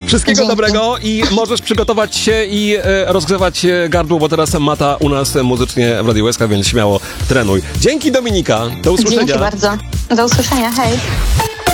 Wszystkiego Dzięki. dobrego i możesz przygotować się i rozgrzewać gardło, bo teraz Mata u nas muzycznie w Radiu SK, więc śmiało trenuj. Dzięki, Dominika. Do usłyszenia. Dzięki bardzo. Do usłyszenia. Hej.